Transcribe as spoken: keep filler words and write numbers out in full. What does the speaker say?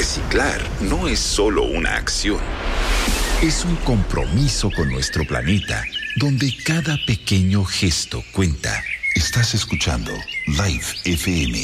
Reciclar no es solo una acción. Es un compromiso con nuestro planeta, donde cada pequeño gesto cuenta. Estás escuchando Live F M.